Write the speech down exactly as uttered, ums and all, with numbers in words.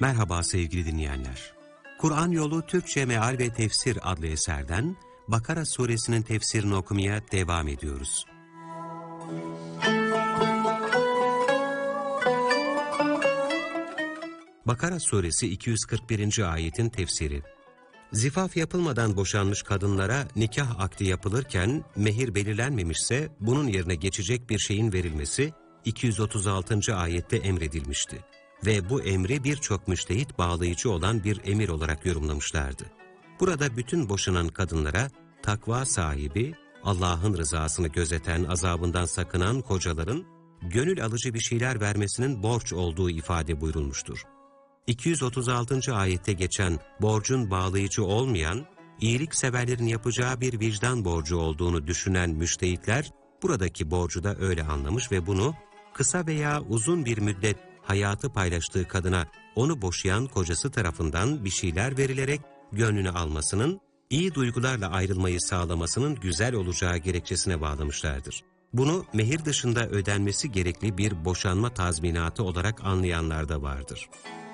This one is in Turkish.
Merhaba sevgili dinleyenler. Kur'an Yolu Türkçe Meal ve Tefsir adlı eserden Bakara suresinin tefsirini okumaya devam ediyoruz. Bakara suresi iki yüz kırk birinci ayetin tefsiri. Zifaf yapılmadan boşanmış kadınlara nikah akdi yapılırken mehir belirlenmemişse bunun yerine geçecek bir şeyin verilmesi iki yüz otuz altıncı ayette emredilmişti. Ve bu emri birçok müştehit bağlayıcı olan bir emir olarak yorumlamışlardı. Burada bütün boşanan kadınlara takva sahibi, Allah'ın rızasını gözeten, azabından sakınan kocaların gönül alıcı bir şeyler vermesinin borç olduğu ifade buyurulmuştur. iki yüz otuz altıncı ayette geçen borcun bağlayıcı olmayan, iyilikseverlerin yapacağı bir vicdan borcu olduğunu düşünen müştehitler, buradaki borcu da öyle anlamış ve bunu kısa veya uzun bir müddet hayatı paylaştığı kadına onu boşayan kocası tarafından bir şeyler verilerek gönlünü almasının, iyi duygularla ayrılmayı sağlamasının güzel olacağı gerekçesine bağlamışlardır. Bunu mehir dışında ödenmesi gerekli bir boşanma tazminatı olarak anlayanlar da vardır.